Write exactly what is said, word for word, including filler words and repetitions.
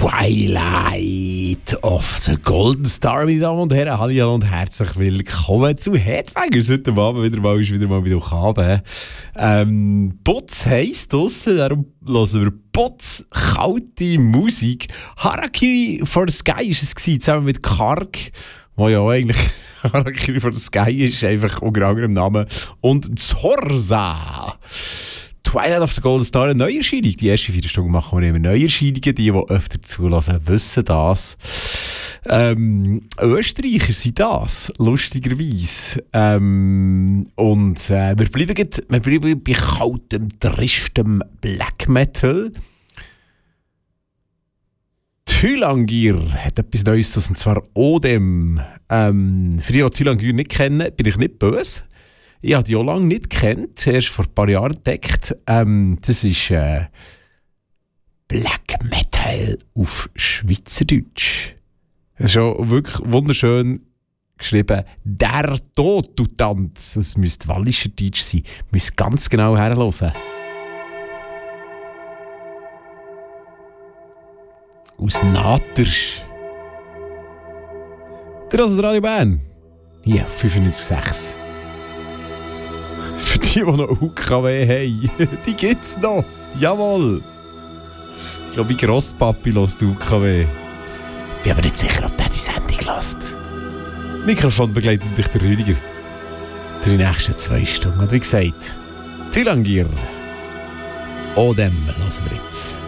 Twilight of the Golden Star, meine Damen und Herren. Hallo und herzlich willkommen zu Headbangers. Heute Abend wieder mal, ist wieder mal wieder Abend. Ähm, Putz heisst draussen, darum hören wir Putz, kalte Musik. Harakiri for the Sky war es gewesen, zusammen mit Karg, wo ja eigentlich Harakiri for the Sky ist, einfach unter anderem Namen. Und Zorza. Twilight of the Golden Star, eine Neuerscheinung. Die erste vier Stunden machen wir immer Neuerscheinungen. Die, die öfter zulassen, wissen das. Ähm, Österreicher sind das, lustigerweise. Ähm, und äh, wir, bleiben, wir bleiben bei kaltem, tristem Black Metal. Thylangir hat etwas Neues, und zwar Odem. Ähm, für die, die Thylangir nicht kennen, bin ich nicht böse. Ich habe die auch lange nicht gekannt, erst vor ein paar Jahren entdeckt. Ähm, das ist äh, Black Metal auf Schweizerdeutsch. Das ist schon wirklich wunderschön geschrieben. Der Tod, du Tanz. Das müsste wallischer Deutsch sein. Ihr müsst ganz genau herhören. Aus Natersch. Der ist Radio Bern. Hier, fünfundneunzig Komma sechs. Für die, die noch U K W haben, die gibt es noch. Jawohl. Ich glaube, mein Grosspapi hört U K W. Ich bin aber nicht sicher, ob der die Sendung hört. Mikrofon begleitet dich der Rüdiger. Die nächsten zwei Stunden. Und wie gesagt, Thylangir. Odem hören wir jetzt.